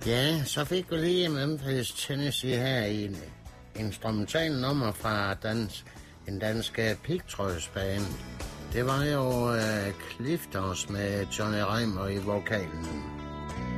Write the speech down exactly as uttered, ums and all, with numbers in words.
Ja, så fik vi lige Memphis, Tennessee her i en instrumental nummer fra dans, en dansk pigtrådsbane. Det var jo uh, Clifters med Johnny Reimer i vokalen.